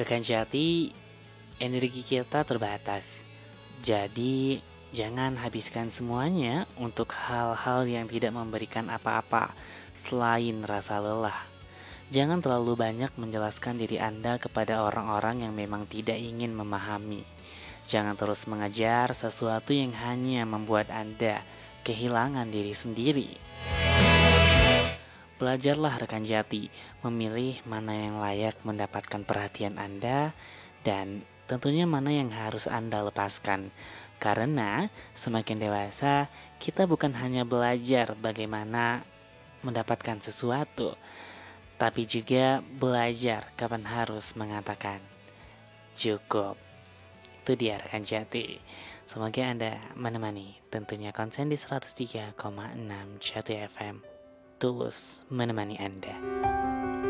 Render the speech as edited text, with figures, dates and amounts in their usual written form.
Rekan jati, energi kita terbatas. Jadi, jangan habiskan semuanya untuk hal-hal yang tidak memberikan apa-apa selain rasa lelah. Jangan terlalu banyak menjelaskan diri Anda kepada orang-orang yang memang tidak ingin memahami. Jangan terus mengejar sesuatu yang hanya membuat Anda kehilangan diri sendiri. Belajarlah rekan jati, memilih mana yang layak mendapatkan perhatian Anda dan tentunya mana yang harus Anda lepaskan. Karena semakin dewasa, kita bukan hanya belajar bagaimana mendapatkan sesuatu, tapi juga belajar kapan harus mengatakan cukup. Itu dia rekan jati. Semoga Anda menemani, tentunya konsen di 103,6 Jati FM. Tulus menemani Anda.